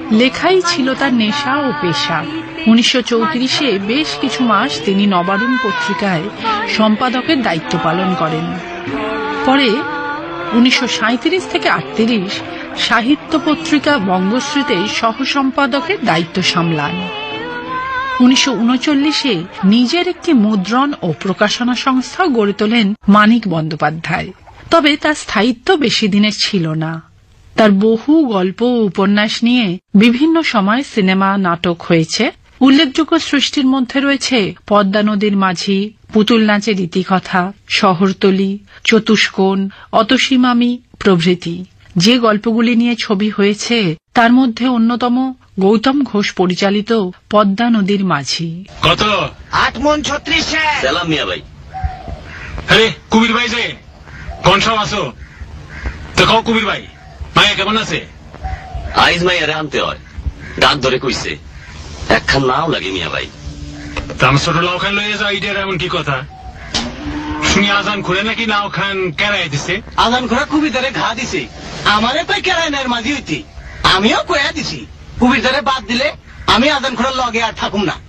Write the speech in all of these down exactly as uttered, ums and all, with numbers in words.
লেখাই ছিল তার নেশা ও পেশা। উনিশশো চৌত্রিশে বেশ কিছু মাস তিনি নবারুণ পত্রিকায় সম্পাদকের দায়িত্ব পালন করেন। পরে উনিশশো সাঁইত্রিশ থেকে আটত্রিশ সাহিত্য পত্রিকা বঙ্গশ্রীতে সহ সম্পাদকের দায়িত্ব সামলান। উনিশশো উনচল্লিশে নিজের একটি মুদ্রণ ও প্রকাশনা সংস্থা গড়ে তোলেন মানিক বন্দ্যোপাধ্যায়। তবে তার স্থায়িত্ব বেশি দিনের ছিল না। তার বহু গল্প ও উপন্যাস নিয়ে বিভিন্ন সময় সিনেমা, নাটক হয়েছে। উল্লেখযোগ্য সৃষ্টির মধ্যে রয়েছে পদ্মা নদীর মাঝি, পুতুল নাচের ইতিকথা, শহরতলী, চতুষ্কোণ, অতসী মামি প্রভৃতি। যে গল্পগুলি নিয়ে ছবি হয়েছে তার মধ্যে অন্যতম গৌতম ঘোষ পরিচালিত পদ্মা নদীর মাঝি। কত? আট মন ছত্রিশ। সালাম মিয়া ভাই। আরে কুবির ভাই যে কোন সব আসো তো কও কুবির ভাই, মায়া কেমন আছে? আইজ মাই আরে আনতে হয়, ডাক ধরে কইছে একখান নাও লাগে মিয়া ভাই। তাম ছোট লাউ খান লইয়া যাও, ইটার এমন কি কথা? শুনি আজান ঘুরে নাকি নাও খান কেরাই দিছে। আজান ঘোরা কুবির দ্বারে ঘা দিছে, আমারে পাই কেরাই নার মাঝি হইতে আমিও কয়া দিছি কুবির দ্বারে বাদ দিলে আমি আজান ঘোরার লগে আর থাকুম না।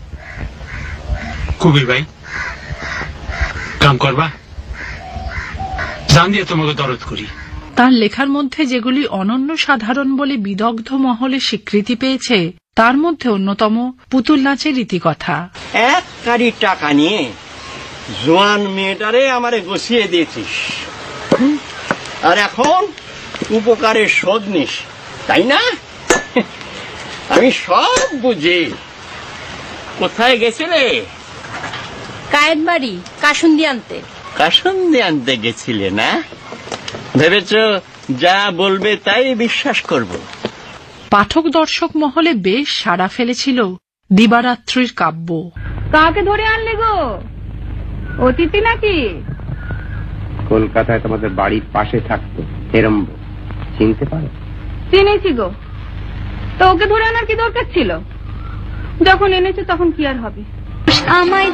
কুবির ভাই কাম করবা, জান দিয়ে তোমাকে দরদ করি। তার লেখার মধ্যে যেগুলি অনন্য সাধারণ বলে বিদগ্ধ মহলে স্বীকৃতি পেয়েছে তার মধ্যে অন্যতম পুতুল নাচের ইতিকথা। এক কারি টাকা নিয়ে জোয়ান মেয়েটারে আমারে গুছিয়ে দিয়েছিস, আর এখন উপকারের শোধ নিস, তাই না? আমি সব বুঝি। কোথায় গেছিলে? কায়েত বাড়ি কাসুন্দি আনতে। কাসুন্দি আনতে গেছিলে না? ভেবেছ যা বলবে তাই বিশ্বাস করব? পাঠক দর্শক মহলে বেশ সাড়া ফেলেছিল দিবারাত্রির কাব্য। কাকে ধরে আনলে গো? অতিথি নাকি? কলকাতায় তোমাদের বাড়ির পাশে থাকতো হেরম্ব, চিনতে পারো? চিনেছি গো। তো ওকে ধরে আনার কি দরকার ছিল? যখন এনেছে তখন কি আর হবে? আমায়